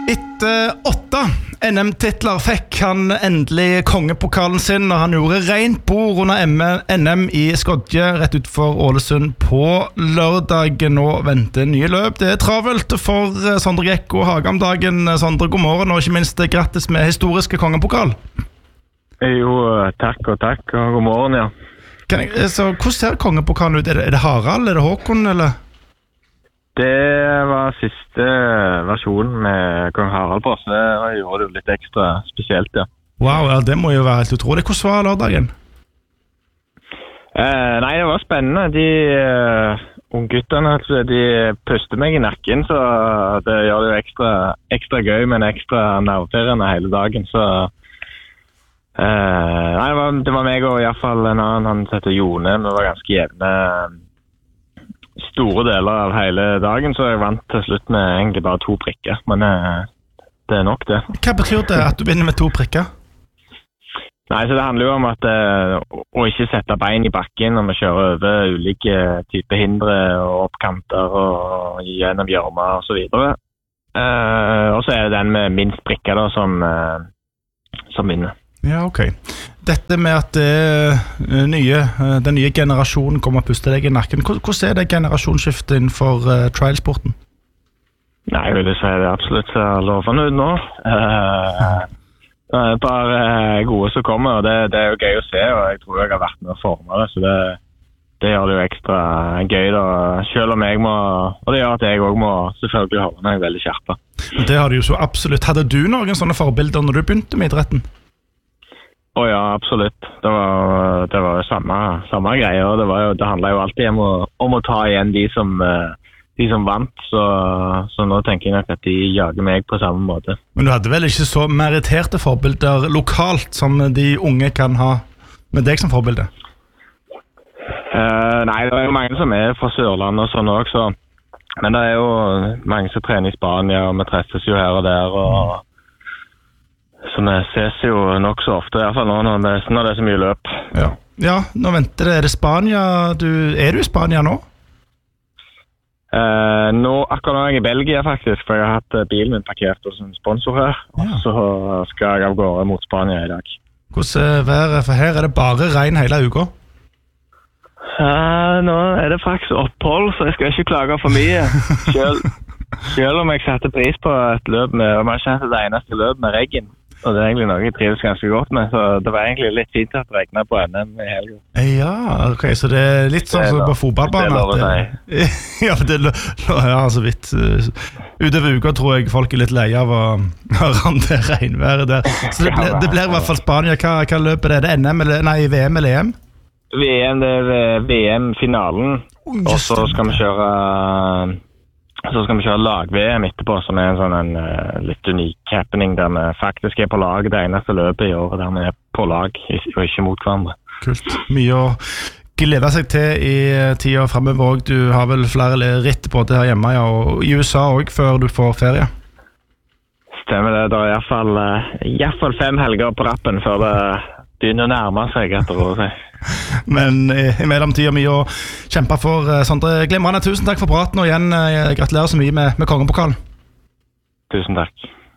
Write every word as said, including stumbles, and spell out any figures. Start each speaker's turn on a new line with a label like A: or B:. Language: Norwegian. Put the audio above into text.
A: Etter åtte N M-titler fikk han endelig kongepokalen sin, og han gjorde rent bord under N M i Skodje rett utenfor Ålesund på lørdag. Nå venter nye løp. Det er travelt for Sondre Gekko Hage om dagen. Sondre, god morgen, og ikke minst grattis med historiske kongepokal.
B: Jo, takk og takk, og god morgen, ja.
A: Kan jeg, så, hvordan ser kongepokalen ut? Er det, er det Harald, er det Håkon, eller?
B: Det var siste versjon med kong Harald på, så det gjorde det jo litt ekstra spesielt, ja.
A: Wow, ja, det må jo være helt utrolig. Hvordan var lørdagen?
B: Eh, nei, det var spennende. De uh, ungguttene, altså, de puster meg i nakken, så det gjør det jo ekstra, ekstra gøy, men ekstra nervepirrende hele dagen, så... Uh, nei, det var, det var meg og i hvert fall en annen, han heter Jone, vi var ganske jevne store deler av hele dagen, så jeg vant til slutt med egentlig bare to prikker, men uh, det er nok det.
A: Hva betyr det at du vinner med to prikker?
B: Nei, så det handler jo om at uh, å ikke sette bein i bakken når vi kjører over ulike typer hindre og oppkanter og gjennom gjørmer og så videre. Uh, og så er det den med minst prikker da, som, uh, som vinner. Ja,
A: ok. Dette med at det nye, den nye generasjonen kommer og puster deg i nakken, hvordan er det generasjonsskiftet innenfor uh, trialsporten?
B: Nei, jeg vil si det absolutt ser lovende ut nå. Uh, det er bare gode som kommer, og det, det er jo gøy å se, og jeg tror jeg har vært med å forme det, så det, det gjør det jo ekstra gøy da, selv om jeg må, og det gjør at jeg også må selvfølgelig holde meg veldig skjerpet.
A: Det har du jo så absolutt. Hadde du noen sånne forbilder når du begynte med idretten?
B: Å ja, absolutt. Det var, det var jo samme, samme greie, og det, var jo, det handlet jo alltid om å, om å ta igjen de som, de som vant, så, så nå tenker jeg nok at de jager meg på samme måte.
A: Men du hadde vel ikke så meriterte forbilder lokalt som de unge kan ha med deg som forbilde?
B: Uh, nei, det er jo mange som er fra Sørland og sånn også, men det er jo mange som trener i Spania, og vi treffes jo her og der, og så vi ses jo nok så ofte, i hvert fall nå når det, når det er så mye løp.
A: Ja, ja nå venter det. Er det Spania? Du, er du i Spania nå?
B: Eh, nå, akkurat nå er jeg i Belgia faktisk, for jeg har hatt bilen min parkert hos en sponsor her. Ja. Og så skal jeg av gårde mot Spania i dag.
A: Hvordan er været? For her er det bare regn hele uka.
B: Eh, nå er det faktisk opphold, så jeg skal ikke klage for mye. Selv, selv om jeg satte pris på et løp med, og man kjente det eneste løp med regn. Og det er egentlig noe jeg trives ganske godt med, så det var egentlig litt fint at det regnet på N M i helgen.
A: Ja, ok, så det er litt sånn som på fotballbanen.
B: Det lover deg.
A: Ja, det ja, så vidt. Utover uka tror jeg folk er litt leie av å høre om det regnværet der. Så det blir, det blir i hvert fall Spania. Hva, hva løper det? Er det N M, eller, nei, V M eller E M?
B: V M, det er V M-finalen, og så skal vi kjøre... Så skal vi kjøre lag-V M etterpå, som er en sånn en, uh, litt unik happening der vi faktisk er på lag det eneste løpet i året, der vi er på lag og ikke mot hverandre.
A: Kult. Mye å glede seg til i tida fremover. Du har vel flere ritt både her hjemme ja, og i U S A også før du får ferie?
B: Stemmer det. Det er i hvert fall, uh, i hvert fall fem helger på rappen før det begynner å nærme seg etter å si.
A: Men i, i mellomtida mye å kjempe for. Sondre, glimrende, tusen takk for praten, og igjen gratulerer så mye med, med kongepokalen.
B: Tusen takk.